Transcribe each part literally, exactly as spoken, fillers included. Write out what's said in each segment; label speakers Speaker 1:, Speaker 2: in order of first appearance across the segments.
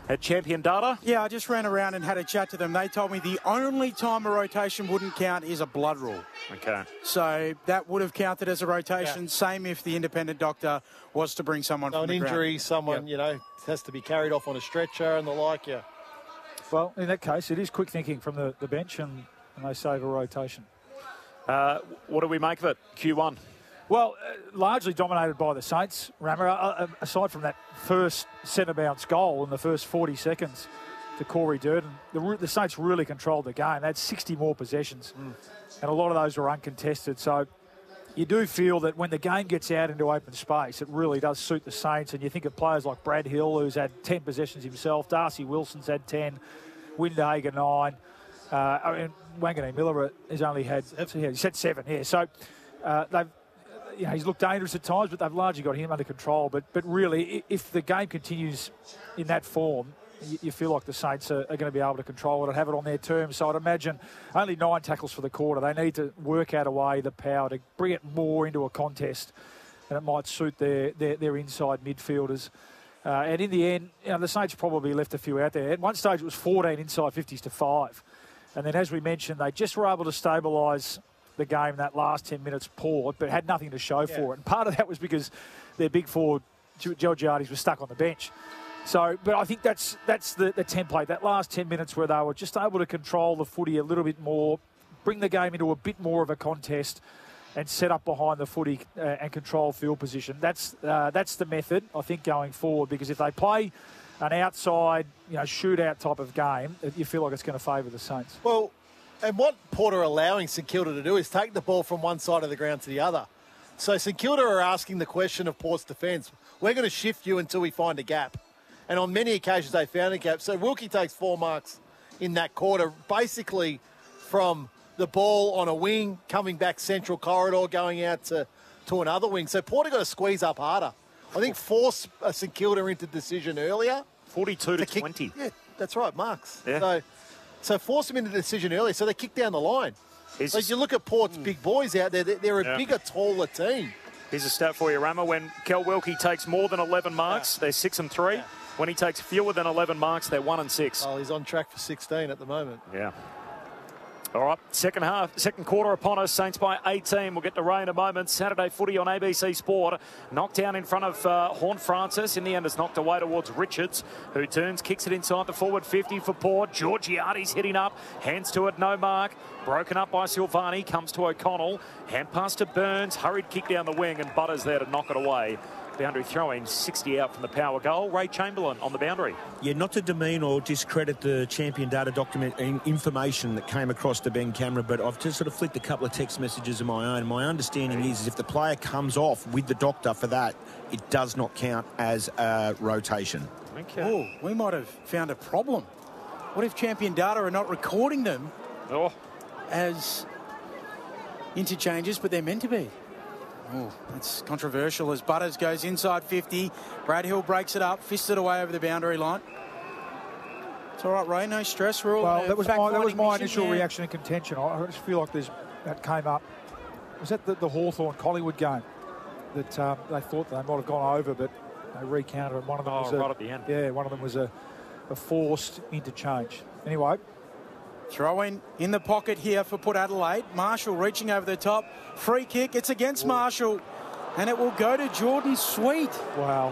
Speaker 1: At Champion Data?
Speaker 2: Yeah, I just ran around and had a chat to them. They told me the only time a rotation wouldn't count is a blood rule.
Speaker 1: Okay.
Speaker 2: So that would have counted as a rotation. Yeah. Same if the independent doctor was to bring someone
Speaker 3: so
Speaker 2: from
Speaker 3: an
Speaker 2: the
Speaker 3: injury,
Speaker 2: ground.
Speaker 3: someone,
Speaker 2: yeah.
Speaker 3: you know, has to be carried off on a stretcher and the like, yeah.
Speaker 4: Well, in that case, it is quick thinking from the, the bench and, and they save a rotation.
Speaker 1: Uh, what do we make of it? Q one.
Speaker 4: Well, uh, largely dominated by the Saints, Rammer. Uh, aside from that first centre bounce goal in the first forty seconds to Corey Durden, the, the Saints really controlled the game. They had sixty more possessions, mm. and a lot of those were uncontested. So you do feel that when the game gets out into open space, it really does suit the Saints. And you think of players like Brad Hill, who's had ten possessions himself. Darcy Wilson's had ten. Windhager, nine. Uh, I mean, Wanganeen Miller has only had, yeah, he's had seven, yeah. So uh, they've, you know, he's looked dangerous at times, but they've largely got him under control. But but really, if the game continues in that form, you, you feel like the Saints are, are going to be able to control it and have it on their terms. So I'd imagine only nine tackles for the quarter. They need to work out a way, the power, to bring it more into a contest, and it might suit their, their, their inside midfielders. Uh, and in the end, you know, the Saints probably left a few out there. At one stage, it was fourteen inside fifties to five. And then, as we mentioned, they just were able to stabilise the game that last ten minutes poured, but had nothing to show yeah. for it. And part of that was because their big forward, Georgiades, was stuck on the bench. So, but I think that's that's the, the template, that last ten minutes where they were just able to control the footy a little bit more, bring the game into a bit more of a contest, and set up behind the footy uh, and control field position. That's uh, that's the method, I think, going forward, because if they play an outside, you know, shootout type of game, you feel like it's going to favour the Saints.
Speaker 3: Well, and what Port are allowing St Kilda to do is take the ball from one side of the ground to the other. So St Kilda are asking the question of Port's defence. We're going to shift you until we find a gap. And on many occasions they found a gap. So Wilkie takes four marks in that quarter, basically from the ball on a wing, coming back central corridor, going out to, to another wing. So Port have got to squeeze up harder. I think force uh, St Kilda into decision earlier.
Speaker 1: forty-two to
Speaker 3: kick,
Speaker 1: twenty.
Speaker 3: Yeah, that's right, marks.
Speaker 1: Yeah.
Speaker 3: So, so force them into decision earlier, so they kick down the line.
Speaker 1: Here's
Speaker 3: like you look at Port's mm. big boys out there, they're, they're a
Speaker 1: yeah.
Speaker 3: bigger, taller team.
Speaker 1: Here's a stat for you, Rama. When Kel Wilkie takes more than eleven marks, yeah. they're six and three. Yeah. When he takes fewer than eleven marks, they're one and six.
Speaker 3: Oh, he's on track for sixteen at the moment.
Speaker 1: Yeah. All right, second half, second quarter upon us. Saints by eighteen. We'll get to Ray in a moment. Saturday footy on A B C Sport. Knocked down in front of uh, Horn Francis. In the end, it's knocked away towards Richards, who turns, kicks it inside the forward fifty for Port. Georgiades hitting up, hands to it, no mark. Broken up by Silvani, comes to O'Connell. Hand pass to Burns, hurried kick down the wing, and Butters there to knock it away. Boundary throwing, sixty out from the power goal. Ray Chamberlain on the boundary.
Speaker 5: Yeah, not to demean or discredit the Champion Data document information that came across to Ben Cameron, but I've just sort of flicked a couple of text messages of my own. My understanding is, is if the player comes off with the doctor for that, it does not count as a rotation.
Speaker 2: Okay. Oh, we might have found a problem. What if Champion Data are not recording them
Speaker 1: oh.
Speaker 2: as interchanges, but they're meant to be? Oh, that's controversial as Butters goes inside fifty. Brad Hill breaks it up, fists it away over the boundary line. It's all right, Ray, no stress. We're all
Speaker 4: well, that was my, that was my
Speaker 2: mission,
Speaker 4: initial
Speaker 2: yeah.
Speaker 4: reaction and contention. I just feel like there's that came up. Was that the, the Hawthorn-Collingwood game that um, they thought they might have gone over, but they recounted it. One of them
Speaker 1: oh,
Speaker 4: was
Speaker 1: right
Speaker 4: a,
Speaker 1: at the end.
Speaker 4: Yeah, one of them was a, a forced interchange. Anyway.
Speaker 2: Throw-in in the pocket here for Port Adelaide. Marshall reaching over the top. Free kick. It's against Ooh. Marshall. And it will go to Jordan Sweet.
Speaker 4: Wow.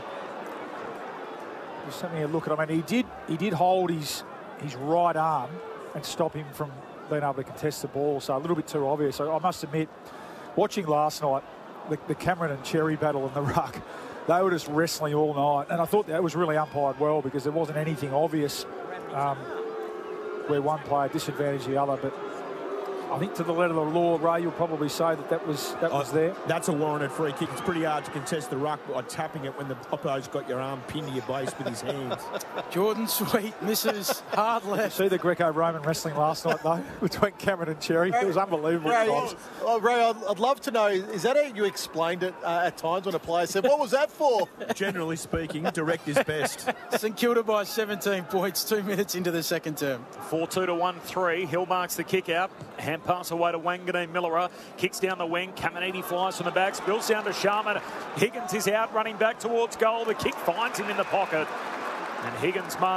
Speaker 4: Just having a look at him. I mean, he did, he did hold his, his right arm and stop him from being able to contest the ball. So a little bit too obvious. So I must admit, watching last night, the, the Cameron and Cherry battle in the ruck, they were just wrestling all night. And I thought that was really umpired well because there wasn't anything obvious um, where one player disadvantaged the other, but I think to the letter of the law, Ray, you'll probably say that that was, that was
Speaker 5: oh,
Speaker 4: there.
Speaker 5: That's a warranted free kick. It's pretty hard to contest the ruck by tapping it when the oppo's got your arm pinned to your base with his hands.
Speaker 2: Jordan Sweet misses hard left.
Speaker 4: See the Greco-Roman wrestling last night, though, between Cameron and Cherry. Ray, it was unbelievable.
Speaker 3: Ray, oh, Ray I'd, I'd love to know, is that how you explained it uh, at times when a player said, what was that for?
Speaker 5: Generally speaking, direct is best.
Speaker 2: St Kilda by seventeen points, two minutes into the second term.
Speaker 1: four two to one three. Hill marks the kick out. Hand pass away to Wanganeen Miller. Kicks down the wing. Caminiti flies from the back. Spills down to Sharman. Higgins is out running back towards goal. The kick finds him in the pocket. And Higgins marks.